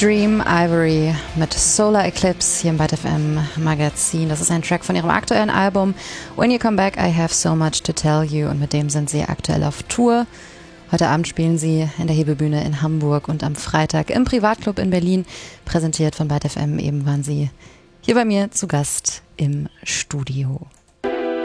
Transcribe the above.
Dream Ivory mit Solar Eclipse hier im Byte FM Magazin. Das ist ein Track von ihrem aktuellen Album When You Come Back, I Have So Much to Tell You, und mit dem sind sie aktuell auf Tour. Heute Abend spielen sie in der Hebebühne in Hamburg und am Freitag im Privatclub in Berlin. Präsentiert von Byte FM, eben waren sie hier bei mir zu Gast im Studio.